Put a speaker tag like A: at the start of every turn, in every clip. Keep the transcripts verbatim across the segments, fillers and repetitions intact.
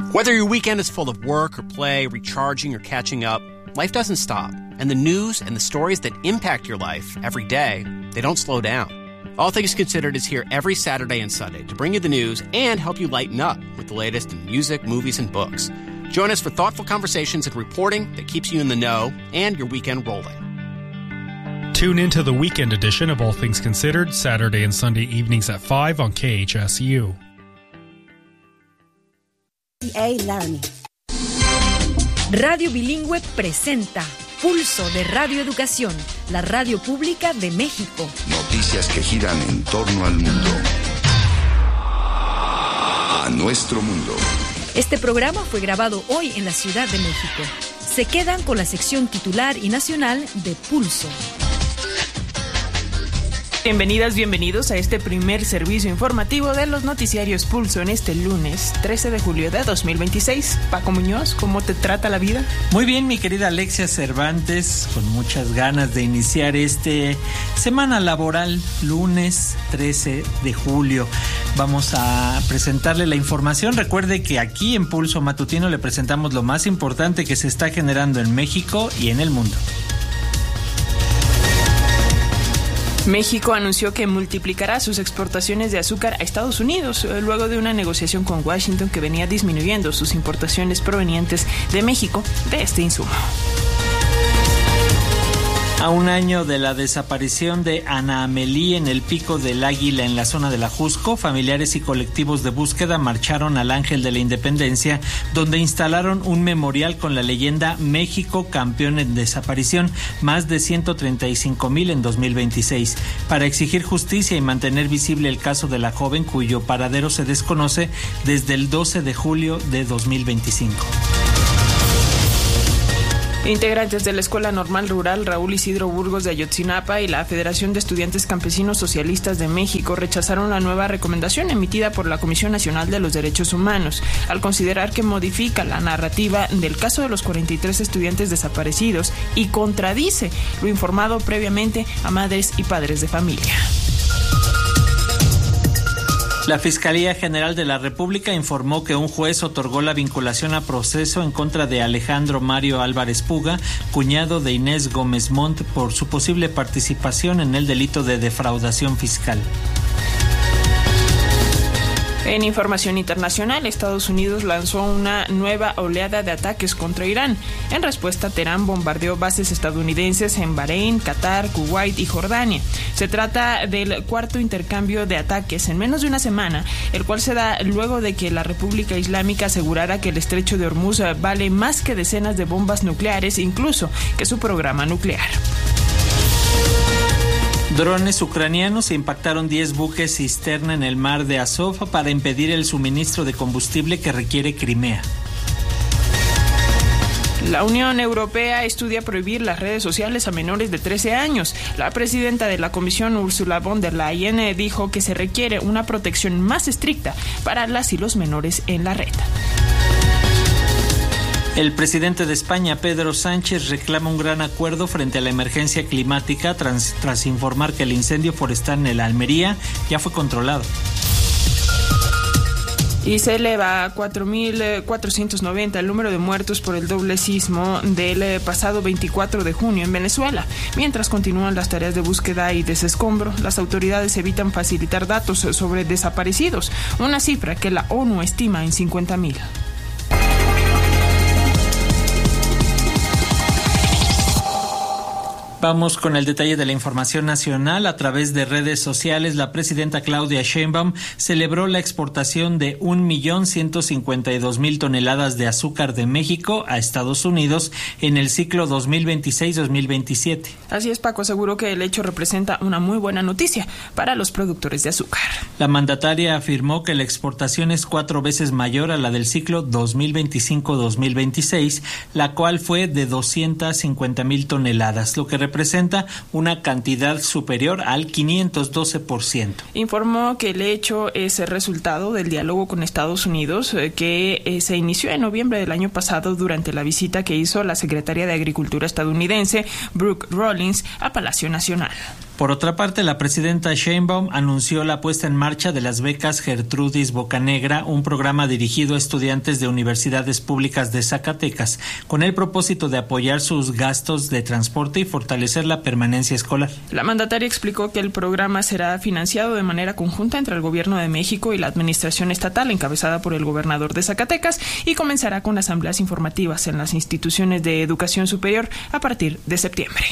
A: Whether your weekend is full of work or play, recharging or catching up, life doesn't stop. And the news and the stories that impact your life every day, they don't slow down. All Things Considered is here every Saturday and Sunday to bring you the news and help you lighten up with the latest in music, movies, and books. Join us for thoughtful conversations and reporting that keeps you in the know and your weekend rolling.
B: Tune into the weekend edition of All Things Considered, Saturday and Sunday evenings at five on K H S U.
C: Learning. Radio Bilingüe presenta Pulso de Radio Educación, la radio pública de México.
D: Noticias que giran en torno al mundo. A nuestro mundo.
C: Este programa fue grabado hoy en la Ciudad de México. Se quedan con la sección titular y nacional de Pulso.
E: Bienvenidas, bienvenidos a este primer servicio informativo de los noticiarios Pulso en este lunes trece de julio de dos mil veintiséis. Paco Muñoz, ¿cómo te trata la vida?
F: Muy bien, mi querida Alexia Cervantes, con muchas ganas de iniciar este semana laboral, lunes trece de julio. Vamos a presentarle la información. Recuerde que aquí en Pulso Matutino le presentamos lo más importante que se está generando en México y en el mundo.
E: México anunció que multiplicará sus exportaciones de azúcar a Estados Unidos luego de una negociación con Washington que venía disminuyendo sus importaciones provenientes de México de este insumo.
F: A un año de la desaparición de Ana Amelí en el Pico del Águila en la zona de la Jusco, familiares y colectivos de búsqueda marcharon al Ángel de la Independencia, donde instalaron un memorial con la leyenda México campeón en desaparición, más de ciento treinta y cinco mil en dos mil veintiséis, para exigir justicia y mantener visible el caso de la joven cuyo paradero se desconoce desde el doce de julio de dos mil veinticinco.
E: Integrantes de la Escuela Normal Rural Raúl Isidro Burgos de Ayotzinapa y la Federación de Estudiantes Campesinos Socialistas de México rechazaron la nueva recomendación emitida por la Comisión Nacional de los Derechos Humanos, al considerar que modifica la narrativa del caso de los cuarenta y tres estudiantes desaparecidos y contradice lo informado previamente a madres y padres de familia.
F: La Fiscalía General de la República informó que un juez otorgó la vinculación a proceso en contra de Alejandro Mario Álvarez Puga, cuñado de Inés Gómez Montt, por su posible participación en el delito de defraudación fiscal.
E: En información internacional, Estados Unidos lanzó una nueva oleada de ataques contra Irán. En respuesta, Teherán bombardeó bases estadounidenses en Bahrein, Qatar, Kuwait y Jordania. Se trata del cuarto intercambio de ataques en menos de una semana, el cual se da luego de que la República Islámica asegurara que el estrecho de Hormuz vale más que decenas de bombas nucleares, incluso que su programa nuclear.
F: Drones ucranianos impactaron diez buques cisterna en el mar de Azov para impedir el suministro de combustible que requiere Crimea.
E: La Unión Europea estudia prohibir las redes sociales a menores de trece años. La presidenta de la Comisión, Ursula von der Leyen, dijo que se requiere una protección más estricta para las y los menores en la red.
F: El presidente de España, Pedro Sánchez, reclama un gran acuerdo frente a la emergencia climática tras, tras informar que el incendio forestal en el Almería ya fue controlado.
E: Y se eleva a cuatro mil cuatrocientos noventa el número de muertos por el doble sismo del pasado veinticuatro de junio en Venezuela. Mientras continúan las tareas de búsqueda y desescombro, las autoridades evitan facilitar datos sobre desaparecidos, una cifra que la ONU estima en cincuenta mil.
F: Vamos con el detalle de la información nacional. A través de redes sociales, la presidenta Claudia Sheinbaum celebró la exportación de un millón ciento cincuenta y dos mil toneladas de azúcar de México a Estados Unidos en el ciclo dos mil veintiséis dos mil veintisiete.
E: Así es, Paco, aseguró que el hecho representa una muy buena noticia para los productores de azúcar.
F: La mandataria afirmó que la exportación es cuatro veces mayor a la del ciclo dos mil veinticinco dos mil veintiséis, la cual fue de doscientas cincuenta mil toneladas, lo que representa una cantidad superior al quinientos doce por ciento.
E: Informó que el hecho es el resultado del diálogo con Estados Unidos eh, que eh, se inició en noviembre del año pasado durante la visita que hizo la secretaria de Agricultura estadounidense, Brooke Rollins, a Palacio Nacional.
F: Por otra parte, la presidenta Sheinbaum anunció la puesta en marcha de las becas Gertrudis Bocanegra, un programa dirigido a estudiantes de universidades públicas de Zacatecas, con el propósito de apoyar sus gastos de transporte y fortalecer la permanencia escolar.
E: La mandataria explicó que el programa será financiado de manera conjunta entre el Gobierno de México y la Administración Estatal, encabezada por el gobernador de Zacatecas, y comenzará con asambleas informativas en las instituciones de educación superior a partir de septiembre.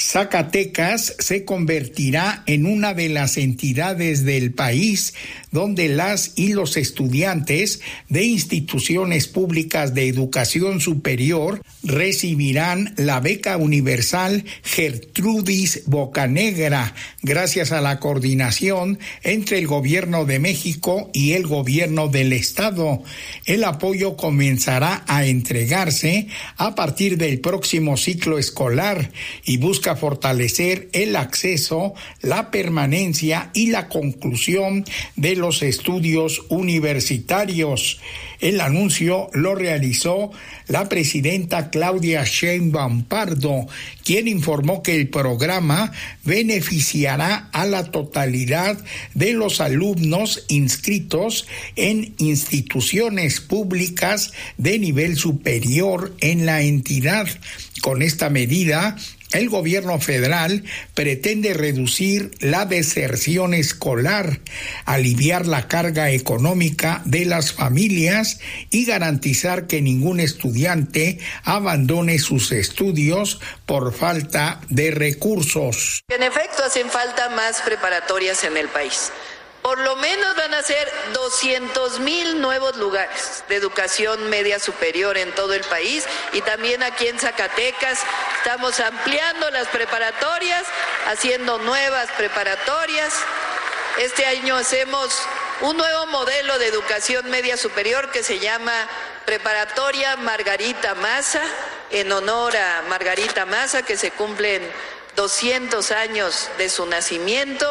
G: Zacatecas se convertirá en una de las entidades del país donde las y los estudiantes de instituciones públicas de educación superior recibirán la beca universal Gertrudis Bocanegra, gracias a la coordinación entre el Gobierno de México y el Gobierno del Estado. El apoyo comenzará a entregarse a partir del próximo ciclo escolar y busca fortalecer el acceso, la permanencia y la conclusión de los estudios universitarios. El anuncio lo realizó la presidenta Claudia Sheinbaum Pardo, quien informó que el programa beneficiará a la totalidad de los alumnos inscritos en instituciones públicas de nivel superior en la entidad. Con esta medida, el gobierno federal pretende reducir la deserción escolar, aliviar la carga económica de las familias y garantizar que ningún estudiante abandone sus estudios por falta de recursos.
H: En efecto, hacen falta más preparatorias en el país. Por lo menos van a ser doscientos mil nuevos lugares de educación media superior en todo el país, y también aquí en Zacatecas estamos ampliando las preparatorias, haciendo nuevas preparatorias. Este año hacemos un nuevo modelo de educación media superior que se llama Preparatoria Margarita Maza, en honor a Margarita Maza, que se cumplen doscientos años de su nacimiento.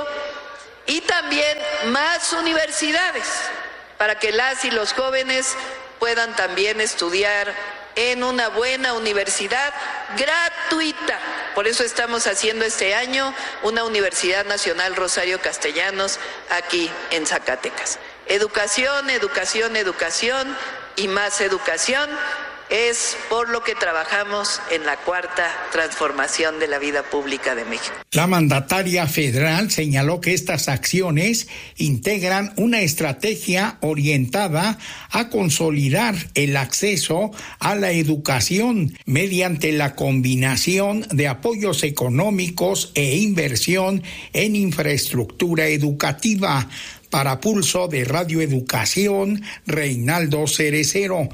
H: Y también más universidades, para que las y los jóvenes puedan también estudiar en una buena universidad gratuita. Por eso estamos haciendo este año una Universidad Nacional Rosario Castellanos aquí en Zacatecas. Educación, educación, educación y más educación. Es por lo que trabajamos en la cuarta transformación de la vida pública de México.
G: La mandataria federal señaló que estas acciones integran una estrategia orientada a consolidar el acceso a la educación mediante la combinación de apoyos económicos e inversión en infraestructura educativa. Para Pulso de Radio Educación, Reinaldo Cerecero.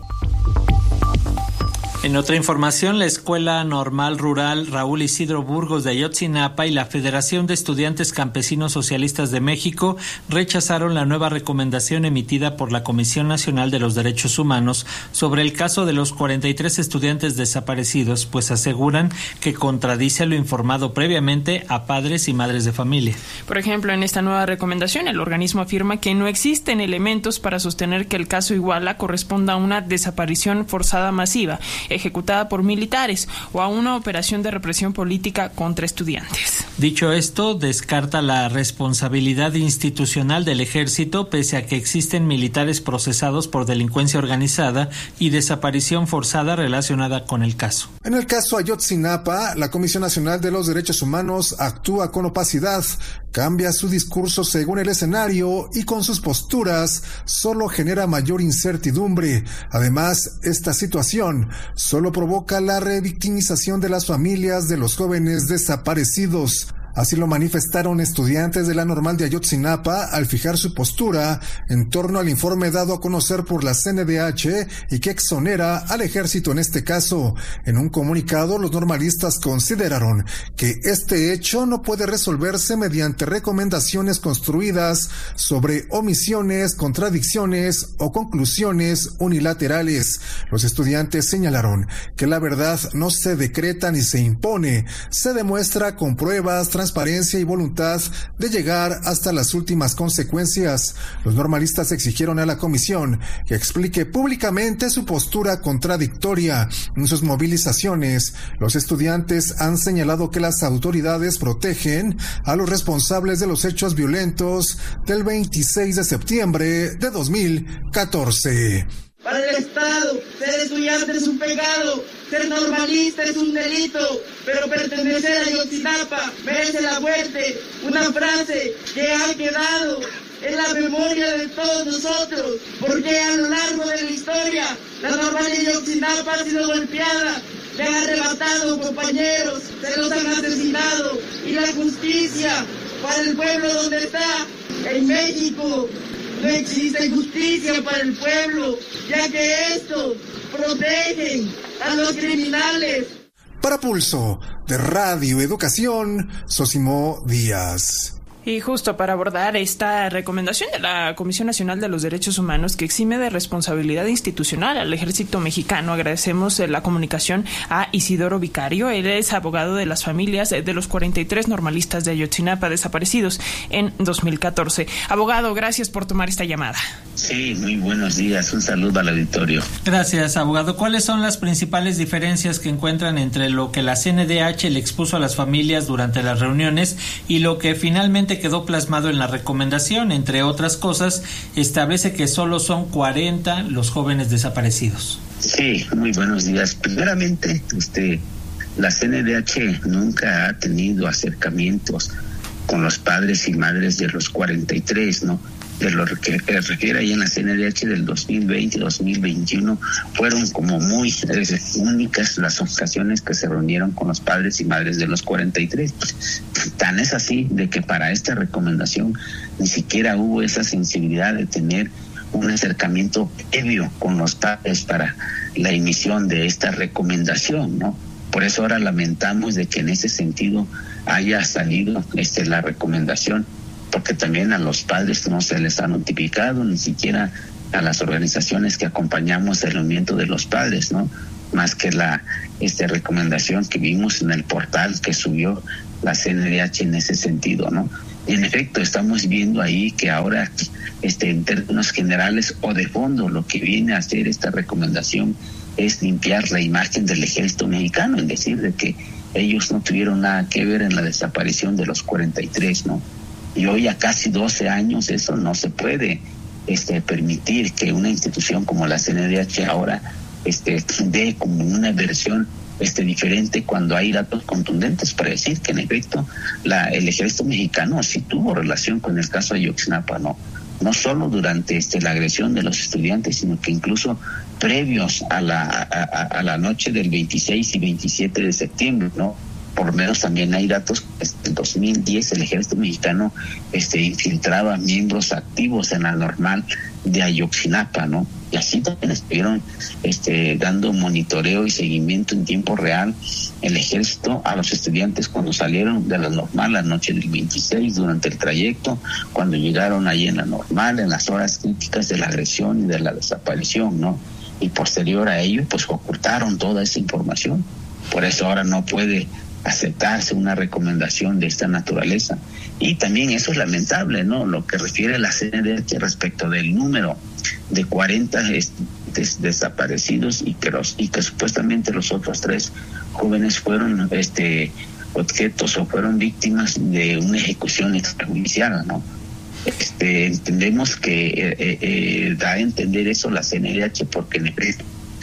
F: En otra información, la Escuela Normal Rural Raúl Isidro Burgos de Ayotzinapa y la Federación de Estudiantes Campesinos Socialistas de México rechazaron la nueva recomendación emitida por la Comisión Nacional de los Derechos Humanos sobre el caso de los cuarenta y tres estudiantes desaparecidos, pues aseguran que contradice lo informado previamente a padres y madres de familia.
E: Por ejemplo, en esta nueva recomendación, el organismo afirma que no existen elementos para sostener que el caso Iguala corresponda a una desaparición forzada masiva ejecutada por militares o a una operación de represión política contra estudiantes.
F: Dicho esto, descarta la responsabilidad institucional del ejército, pese a que existen militares procesados por delincuencia organizada y desaparición forzada relacionada con el caso.
I: En el caso Ayotzinapa, la Comisión Nacional de los Derechos Humanos actúa con opacidad, cambia su discurso según el escenario y con sus posturas solo genera mayor incertidumbre. Además, esta situación solo provoca la revictimización de las familias de los jóvenes desaparecidos. Así lo manifestaron estudiantes de la Normal de Ayotzinapa al fijar su postura en torno al informe dado a conocer por la C N D H y que exonera al ejército en este caso. En un comunicado, los normalistas consideraron que este hecho no puede resolverse mediante recomendaciones construidas sobre omisiones, contradicciones o conclusiones unilaterales. Los estudiantes señalaron que la verdad no se decreta ni se impone, se demuestra con pruebas, transparencia y voluntad de llegar hasta las últimas consecuencias. Los normalistas exigieron a la comisión que explique públicamente su postura contradictoria. En sus movilizaciones, los estudiantes han señalado que las autoridades protegen a los responsables de los hechos violentos del veintiséis de septiembre de dos mil catorce.
J: Para el Estado, ser estudiante es un pecado, ser normalista es un delito, pero pertenecer a Ayotzinapa merece la muerte. Una frase que ha quedado en la memoria de todos nosotros, porque a lo largo de la historia, la normal de Ayotzinapa ha sido golpeada, le han arrebatado compañeros, se los han asesinado, y la justicia para el pueblo donde está, en México, no existe justicia para el pueblo, ya que estos protegen a los criminales.
I: Para Pulso de Radio Educación, Sosimo Díaz.
E: Y justo para abordar esta recomendación de la Comisión Nacional de los Derechos Humanos que exime de responsabilidad institucional al Ejército Mexicano, agradecemos la comunicación a Isidoro Vicario. Él es abogado de las familias de los cuarenta y tres normalistas de Ayotzinapa desaparecidos en dos mil catorce. Abogado, gracias por tomar esta llamada.
K: Sí, muy buenos días. Un saludo al auditorio.
F: Gracias, abogado. ¿Cuáles son las principales diferencias que encuentran entre lo que la C N D H le expuso a las familias durante las reuniones y lo que finalmente quedó plasmado en la recomendación? Entre otras cosas, establece que solo son cuarenta los jóvenes desaparecidos.
K: Sí, muy buenos días. Primeramente, este, la C N D H nunca ha tenido acercamientos con los padres y madres de los cuarenta y tres, ¿no? De lo que refiere ahí en la C N D H del dos mil veinte y dos mil veintiuno, fueron como muy eh, únicas las ocasiones que se reunieron con los padres y madres de los cuarenta y tres. Tan es así de que para esta recomendación ni siquiera hubo esa sensibilidad de tener un acercamiento previo con los padres para la emisión de esta recomendación, ¿no? Por eso ahora lamentamos de que en ese sentido haya salido este, la recomendación, porque también a los padres no se les ha notificado, ni siquiera a las organizaciones que acompañamos el movimiento de los padres, ¿no? Más que la este, recomendación que vimos en el portal que subió la C N D H en ese sentido, ¿no? Y en efecto estamos viendo ahí que ahora, este, en términos generales o de fondo, lo que viene a hacer esta recomendación es limpiar la imagen del Ejército Mexicano, en decir de que ellos no tuvieron nada que ver en la desaparición de los cuarenta y tres, ¿no? Y hoy a casi doce años eso no se puede este, permitir que una institución como la C N D H ahora este, dé como una versión este, diferente cuando hay datos contundentes para decir que en efecto la, el Ejército Mexicano sí tuvo relación con el caso de Ayotzinapa, ¿no? No solo durante este, la agresión de los estudiantes, sino que incluso previos a la, a, a la noche del veintiséis y veintisiete de septiembre, ¿no? Por lo menos también hay datos que en dos mil diez el Ejército Mexicano este, infiltraba miembros activos en la normal de Ayotzinapa, ¿no? Y así también estuvieron este, dando monitoreo y seguimiento en tiempo real el Ejército a los estudiantes cuando salieron de la normal la noche del veintiséis, durante el trayecto, cuando llegaron ahí en la normal, en las horas críticas de la agresión y de la desaparición, ¿no? Y posterior a ello, pues ocultaron toda esa información. Por eso ahora no puede aceptarse una recomendación de esta naturaleza. Y también eso es lamentable, ¿no? Lo que refiere a la C N D H respecto del número de cuarenta este, des, desaparecidos y que los y que supuestamente los otros tres jóvenes fueron este objetos o fueron víctimas de una ejecución extrajudicial, ¿no? Este, entendemos que eh, eh, da a entender eso la C N D H porque en efecto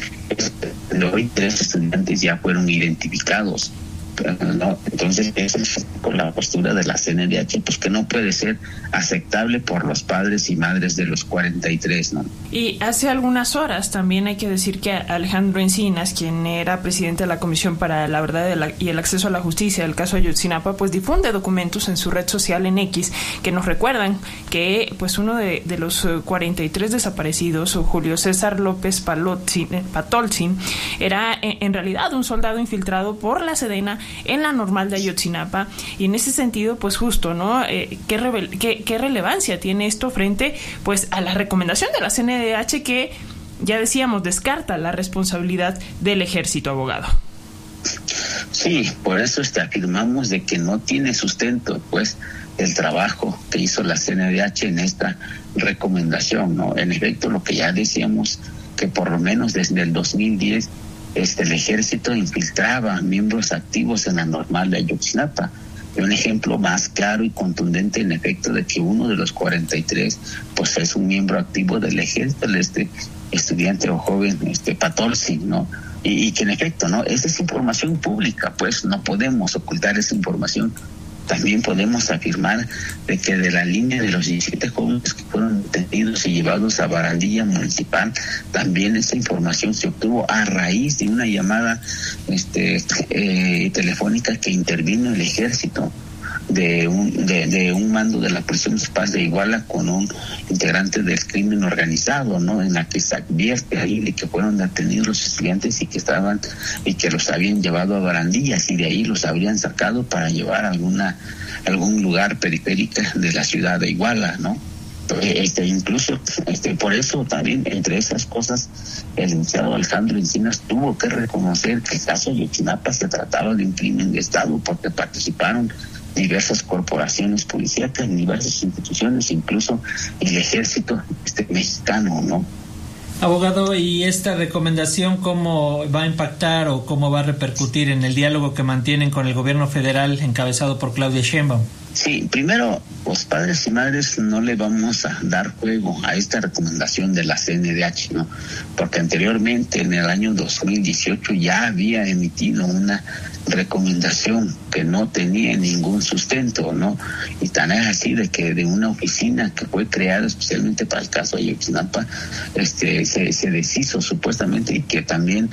K: hoy tres estudiantes ya fueron identificados, ¿no? Entonces esa es con la postura de la C N D H, pues que no puede ser aceptable por los padres y madres de los cuarenta y tres, ¿no?
E: Y hace algunas horas también hay que decir que Alejandro Encinas, quien era presidente de la Comisión para la Verdad y el Acceso a la Justicia del caso Ayotzinapa, pues difunde documentos en su red social en X que nos recuerdan que pues uno de, de los cuarenta y tres desaparecidos, Julio César López Palotzi, Patolzin, era en realidad un soldado infiltrado por la Sedena en la normal de Ayotzinapa, y en ese sentido pues justo, ¿no? Eh, ¿qué, revel- qué, qué relevancia tiene esto frente pues a la recomendación de la C N D H que, ya decíamos, descarta la responsabilidad del ejército, abogado?
K: Sí, por eso este, afirmamos de que no tiene sustento, pues, el trabajo que hizo la C N D H en esta recomendación, ¿no? En efecto, lo que ya decíamos, que por lo menos desde el dos mil diez, este, el ejército infiltraba miembros activos en la normal de Ayotzinapa. Un ejemplo más claro y contundente, en efecto, de que uno de los cuarenta y tres, pues, es un miembro activo del ejército, este estudiante o joven, este Patolsi, ¿no? Y, y que en efecto, ¿no? Esa es información pública, pues no podemos ocultar esa información. También podemos afirmar de que de la línea de los diecisiete jóvenes que fueron detenidos y llevados a Barandilla Municipal, también esa información se obtuvo a raíz de una llamada este, eh, telefónica que intervino el ejército de un de, de un mando de la Policía Municipal de Iguala con un integrante del crimen organizado, ¿no? En la que se advierte ahí de que fueron detenidos los estudiantes y que estaban y que los habían llevado a Barandillas y de ahí los habrían sacado para llevar a alguna algún lugar periférico de la ciudad de Iguala, ¿no? Este, incluso este, por eso también, entre esas cosas, el licenciado Alejandro Encinas tuvo que reconocer que el caso de Ayotzinapa se trataba de un crimen de Estado porque participaron diversas corporaciones policíacas, diversas instituciones, incluso el ejército este, mexicano, ¿no?
F: Abogado, ¿y esta recomendación cómo va a impactar o cómo va a repercutir en el diálogo que mantienen con el gobierno federal encabezado por Claudia Sheinbaum?
K: Sí, primero, los padres y madres no le vamos a dar juego a esta recomendación de la C N D H, ¿no? Porque anteriormente, en el año dos mil dieciocho, ya había emitido una recomendación que no tenía ningún sustento, ¿no? Y tan es así de que de una oficina que fue creada especialmente para el caso de Ayotzinapa, este, se, se deshizo supuestamente, y que también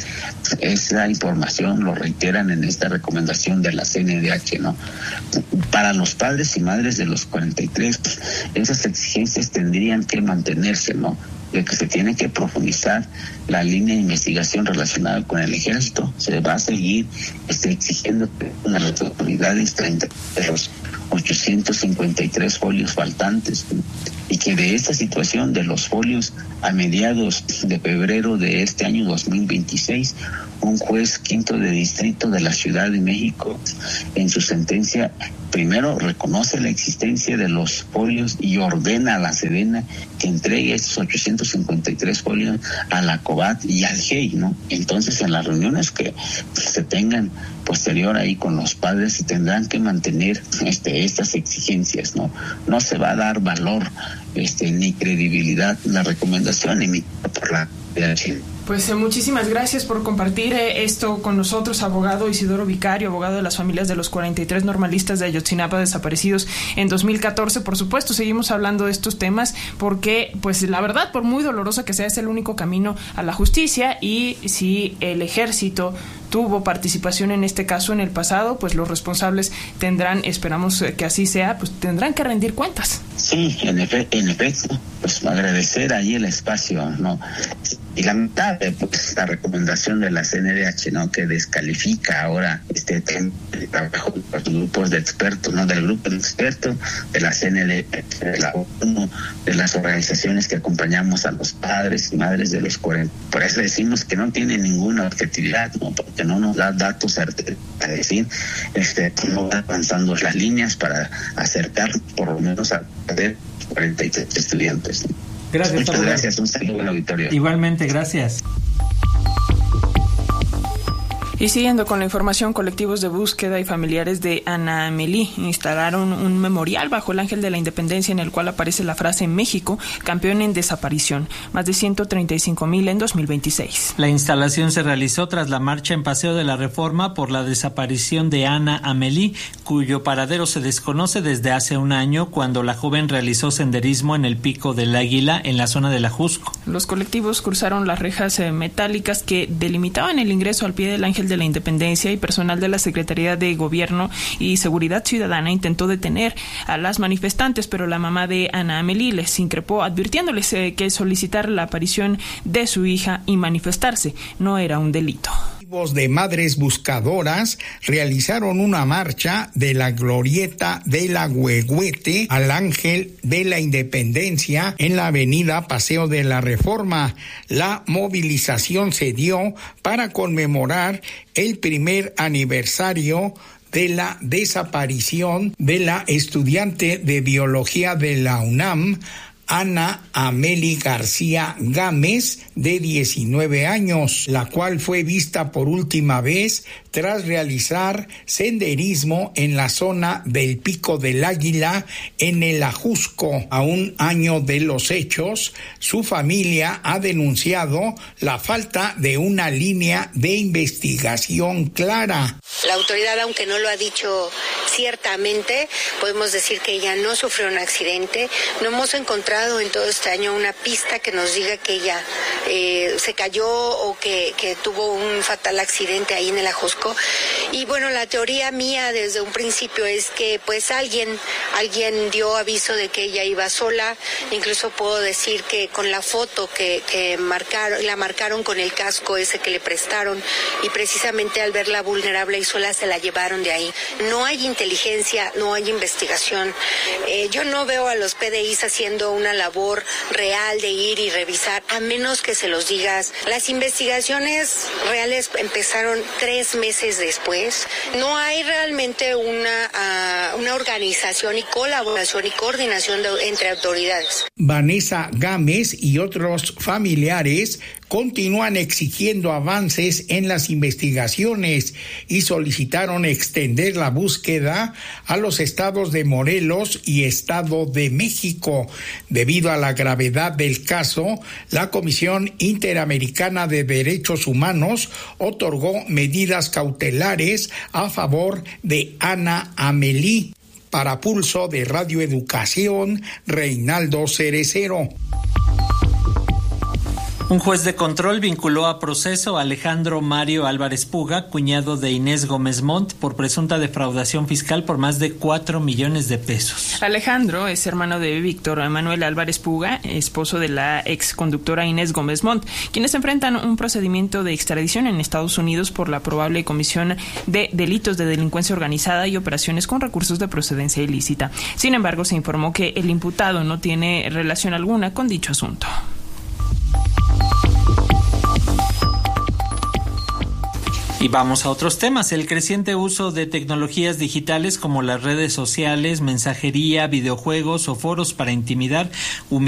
K: esa información lo reiteran en esta recomendación de la C N D H, ¿no? Para los padres y madres de los cuarenta y tres, esas exigencias tendrían que mantenerse, ¿no? De que se tiene que profundizar la línea de investigación relacionada con el ejército. Se va a seguir este, exigiendo que las autoridades treinta de los ochocientos cincuenta y tres folios faltantes, ¿no? Y que de esta situación de los folios a mediados de febrero de este año dos mil veintiséis, un juez quinto de distrito de la Ciudad de México, en su sentencia, primero reconoce la existencia de los folios y ordena a la Sedena que entregue estos ochocientos cincuenta y tres folios a la COBAT y al G E I, ¿no? Entonces, en las reuniones que se tengan posterior ahí con los padres, se tendrán que mantener este estas exigencias, ¿no? No se va a dar valor este ni credibilidad la recomendación emitida por la D H.
E: Pues eh, muchísimas gracias por compartir eh, esto con nosotros, abogado Isidoro Vicario, abogado de las familias de los cuarenta y tres normalistas de Ayotzinapa desaparecidos en dos mil catorce. Por supuesto, seguimos hablando de estos temas porque, pues la verdad, por muy doloroso que sea, es el único camino a la justicia, y si el ejército tuvo participación en este caso en el pasado, pues los responsables tendrán, esperamos que así sea, pues tendrán que rendir cuentas.
K: Sí, en, efe- en efecto, pues agradecer ahí el espacio, ¿no? Y lamentable, pues, la recomendación de la C N D H, ¿no? Que descalifica ahora este tema de trabajo de los grupos de expertos, ¿no? Del grupo de expertos, de la C N D H, de la ONU, de las organizaciones que acompañamos a los padres y madres de los cuarenta. Por eso decimos que no tiene ninguna objetividad, ¿no? Porque no nos da datos certeros para decir, este, no va avanzando las líneas para acercar por lo menos a cuarenta y tres estudiantes.
F: Gracias.
K: Muchas gracias, un saludo al auditorio.
F: Igualmente, gracias.
E: Y siguiendo con la información, colectivos de búsqueda y familiares de Ana Amelí instalaron un memorial bajo el Ángel de la Independencia en el cual aparece la frase México, campeón en desaparición, más de ciento treinta y cinco mil en dos mil veintiséis.
F: La instalación se realizó tras la marcha en Paseo de la Reforma por la desaparición de Ana Amelí, cuyo paradero se desconoce desde hace un año, cuando la joven realizó senderismo en el Pico del Águila en la zona de la Jusco.
E: Los colectivos cruzaron las rejas eh, metálicas que delimitaban el ingreso al pie del Ángel de la Independencia, y personal de la Secretaría de Gobierno y Seguridad Ciudadana intentó detener a las manifestantes, pero la mamá de Ana Amelí les increpó advirtiéndoles eh, que solicitar la aparición de su hija y manifestarse no era un delito.
G: de Madres Buscadoras realizaron una marcha de la glorieta de la Huehuete al Ángel de la Independencia en la avenida Paseo de la Reforma. La movilización se dio para conmemorar el primer aniversario de la desaparición de la estudiante de biología de la UNAM, Ana Ameli García Gámez, de diecinueve años, la cual fue vista por última vez tras realizar senderismo en la zona del Pico del Águila en el Ajusco. A un año de los hechos, su familia ha denunciado la falta de una línea de investigación clara.
L: La autoridad, aunque no lo ha dicho ciertamente, podemos decir que ella no sufrió un accidente. No hemos encontrado en todo este año una pista que nos diga que ella eh, se cayó o que, que tuvo un fatal accidente ahí en el Ajusco. Y bueno, la teoría mía desde un principio es que pues alguien, alguien dio aviso de que ella iba sola. Incluso puedo decir que con la foto que, que marcaron, la marcaron con el casco ese que le prestaron, y precisamente al verla vulnerable y sola se la llevaron de ahí. No hay inteligencia, no hay investigación. Eh, yo no veo a los P D Is haciendo una labor real de ir y revisar, a menos que se los digas. Las investigaciones reales empezaron tres meses después. No hay realmente una, uh, una organización y colaboración y coordinación de, entre autoridades.
G: Vanessa Gámez y otros familiares continúan exigiendo avances en las investigaciones y solicitaron extender la búsqueda a los estados de Morelos y Estado de México. Debido a la gravedad del caso, la Comisión Interamericana de Derechos Humanos otorgó medidas cautelares a favor de Ana Ameli. Para Pulso de Radio Educación, Reinaldo Cerecero.
F: Un juez de control vinculó a proceso a Alejandro Mario Álvarez Puga, cuñado de Inés Gómez Montt, por presunta defraudación fiscal por más de cuatro millones de pesos.
E: Alejandro es hermano de Víctor Manuel Álvarez Puga, esposo de la exconductora Inés Gómez Montt, quienes enfrentan un procedimiento de extradición en Estados Unidos por la probable comisión de delitos de delincuencia organizada y operaciones con recursos de procedencia ilícita. Sin embargo, se informó que el imputado no tiene relación alguna con dicho asunto.
F: Y vamos a otros temas. El creciente uso de tecnologías digitales como las redes sociales, mensajería, videojuegos o foros para intimidar, humillar